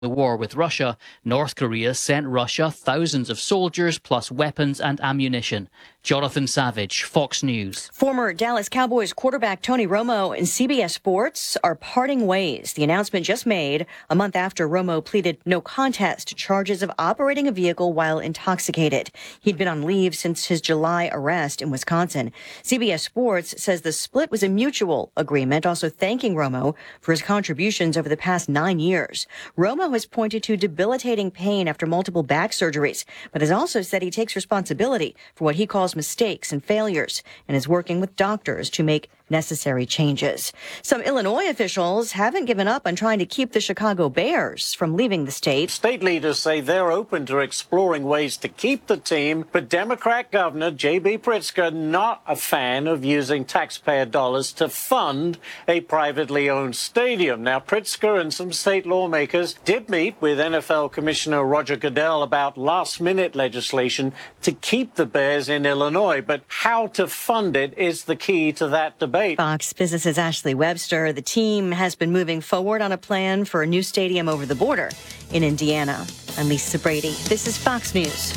the war with Russia, North Korea sent Russia thousands of soldiers plus weapons and ammunition. Jonathan Savage, Fox News. Former Dallas Cowboys quarterback Tony Romo and CBS Sports are parting ways. The announcement just made a month after Romo pleaded no contest to charges of operating a vehicle while intoxicated. He'd been on leave since his July arrest in Wisconsin. CBS Sports says the split was a mutual agreement, also thanking Romo for his contributions over the past 9 years. Romo has pointed to debilitating pain after multiple back surgeries, but has also said he takes responsibility for what he calls mistakes and failures and is working with doctors to make necessary changes. Some Illinois officials haven't given up on trying to keep the Chicago Bears from leaving the state. State leaders say they're open to exploring ways to keep the team, but Democrat Governor J.B. Pritzker not a fan of using taxpayer dollars to fund a privately owned stadium. Now, Pritzker and some state lawmakers did meet with NFL Commissioner Roger Goodell about last-minute legislation to keep the Bears in Illinois, but how to fund it is the key to that debate. Fox Business's Ashley Webster. The team has been moving forward on a plan for a new stadium over the border in Indiana. I'm Lisa Brady. This is Fox News.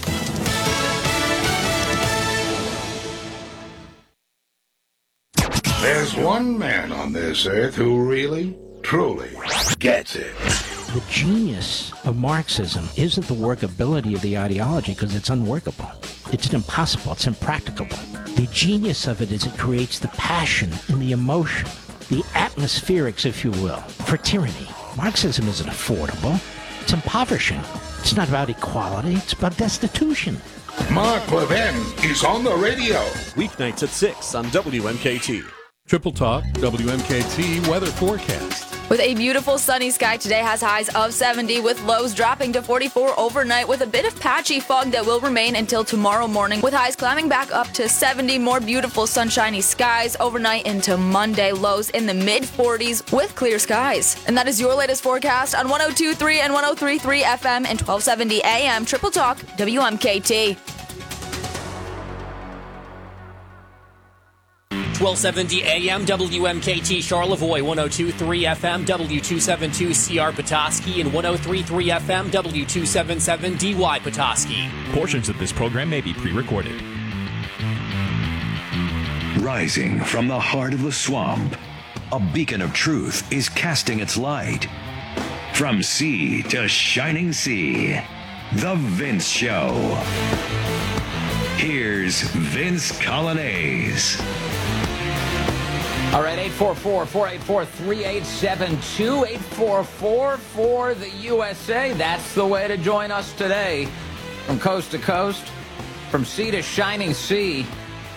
There's one man on this earth who really, truly gets it. The genius of Marxism isn't the workability of the ideology, because it's unworkable. It's impossible. It's impracticable. The genius of it is it creates the passion and the emotion, the atmospherics, if you will, for tyranny. Marxism isn't affordable. It's impoverishing. It's not about equality. It's about destitution. Mark Levin is on the radio. Weeknights at 6 on WMKT. Triple Talk WMKT weather forecast. With a beautiful sunny sky, today has highs of 70 with lows dropping to 44 overnight with a bit of patchy fog that will remain until tomorrow morning, with highs climbing back up to 70. More beautiful sunshiny skies overnight into Monday, lows in the mid-40s with clear skies. And that is your latest forecast on 102.3 and 103.3 FM and 1270 AM. Triple Talk WMKT. 1270 AM WMKT Charlevoix, 102.3 FM W272 CR Petoskey, and 103.3 FM W277 DY Petoskey. Portions of this program may be pre-recorded. Rising from the heart of the swamp, a beacon of truth is casting its light. From sea to shining sea, The Vince Show. Here's Vince Coglianese. All right, 844-484-3872, 844 for the USA. That's the way to join us today. From coast to coast, from sea to shining sea,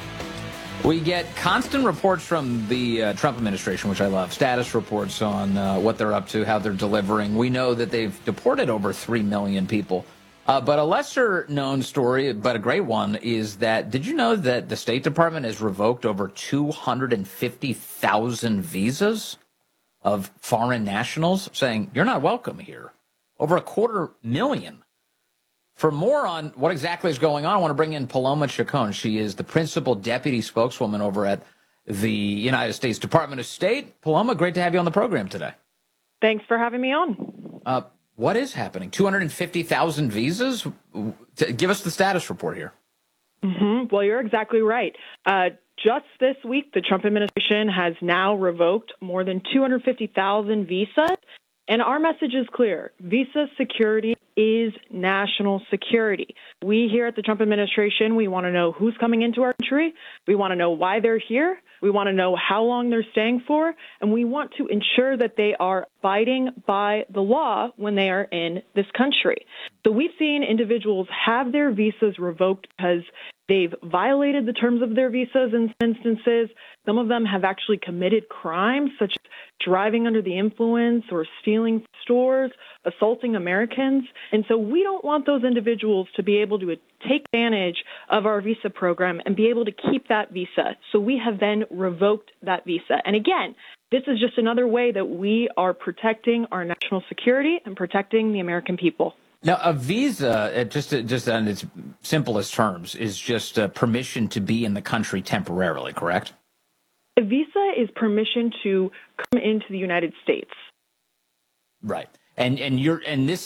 we get constant reports from the Trump administration, which I love, status reports on what they're up to, how they're delivering. We know that they've deported over 3 million people. But a lesser-known story, but a great one, is that, did you know that the State Department has revoked over 250,000 visas of foreign nationals, saying, you're not welcome here? Over 250,000. For more on what exactly is going on, I want to bring in Paloma Chacon. She is the principal deputy spokeswoman over at the United States Department of State. Paloma, great to have you on the program today. Thanks for having me on. What is happening? 250,000 visas? Give us the status report here. Well, you're exactly right. Just this week, the Trump administration has now revoked more than 250,000 visas. And our message is clear. Visa security is national security. We here at the Trump administration, we want to know who's coming into our country. We want to know why they're here. We want to know how long they're staying for. And we want to ensure that they are abiding by the law when they are in this country. So we've seen individuals have their visas revoked because they've violated the terms of their visas in some instances. Some of them have actually committed crimes, such as driving under the influence or stealing stores, assaulting Americans. And so we don't want those individuals to be able to take advantage of our visa program and be able to keep that visa. So we have then revoked that visa. And again, this is just another way that we are protecting our national security and protecting the American people. Now, a visa, just on its simplest terms, is just permission to be in the country temporarily, correct? A visa is permission to come into the United States. Right. and this